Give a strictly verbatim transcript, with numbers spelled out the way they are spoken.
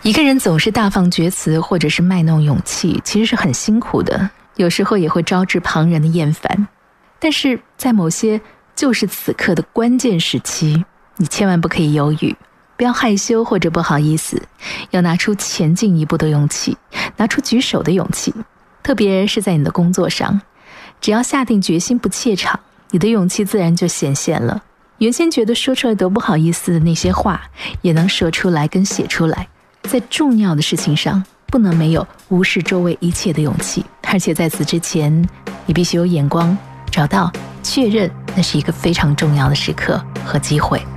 一个人总是大放厥词或者是卖弄勇气，其实是很辛苦的，有时候也会招致旁人的厌烦。但是在某些就是此刻的关键时期，你千万不可以犹豫，不要害羞或者不好意思，要拿出前进一步的勇气，拿出举手的勇气。特别是在你的工作上，只要下定决心不怯场，你的勇气自然就显现了。原先觉得说出来都不好意思的那些话，也能说出来跟写出来。在重要的事情上，不能没有无视周围一切的勇气，而且在此之前，你必须有眼光，找到确认那是一个非常重要的时刻和机会。